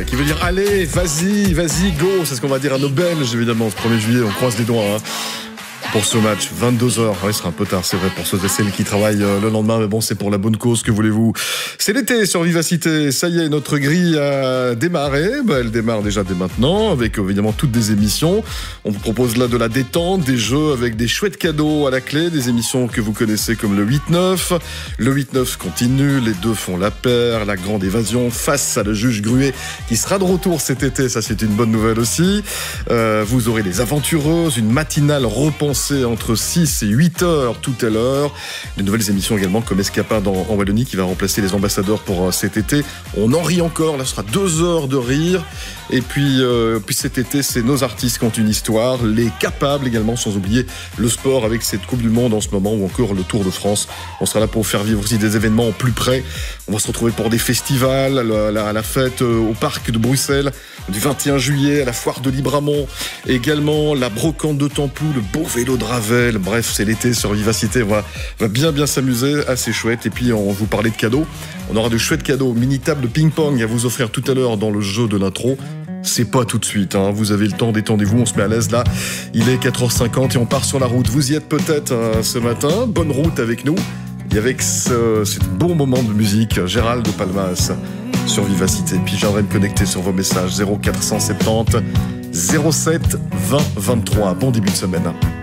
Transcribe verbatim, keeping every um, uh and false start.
Qui veut dire allez, vas-y, vas-y, go. C'est ce qu'on va dire à nos Belges, évidemment, ce premier juillet. On croise les doigts hein, pour ce match. vingt-deux heures, ouais, ce sera un peu tard, c'est vrai, pour ceux et celles qui travaillent euh, le lendemain. Mais bon, c'est pour la bonne cause, que voulez-vous. C'est l'été sur Vivacité. Ça y est, notre grille a démarré. Bah, elle démarre déjà dès maintenant, avec évidemment toutes des émissions. On vous propose là de la détente, des jeux avec des chouettes cadeaux à la clé, des émissions que vous connaissez comme le huit neuf. Le huit neuf continue, les deux font la paire, la grande évasion face à le juge Gruet qui sera de retour cet été, ça c'est une bonne nouvelle aussi. Euh, vous aurez les aventureuses, une matinale repensée entre six et huit heures tout à l'heure. De nouvelles émissions également comme Escapade en, en Wallonie qui va remplacer les ambassadeurs pour euh, cet été. On en rit encore, là ce sera deux heures de rire. Et puis, euh, puis cet été, c'est nos artistes qui ont une histoire, les capables également, sans oublier le sport avec cette Coupe du Monde en ce moment ou encore le Tour de France. On sera là pour faire vivre aussi des événements en plus près. On va se retrouver pour des festivals, à la, à la, à la fête euh, au parc de Bruxelles du vingt et un juillet, à la foire de Libramont, également la brocante de Tampou, le beau vélo de Ravel. Bref, c'est l'été sur Vivacité, on va, on va bien bien s'amuser, assez chouette. Et puis on vous parlait de cadeaux, on aura de chouettes cadeaux, mini table de ping-pong à vous offrir tout à l'heure dans le jeu de l'intro. C'est pas tout de suite, hein. Vous avez le temps, détendez-vous, on se met à l'aise là. Il est quatre heures cinquante et on part sur la route. Vous y êtes peut-être euh, ce matin, bonne route avec nous. Et avec ce, ce bon moment de musique, Gérald de Palmas sur Vivacité. Puis j'aimerais me connecter sur vos messages zéro quatre cent soixante-dix zéro sept vingt vingt-trois. Bon début de semaine.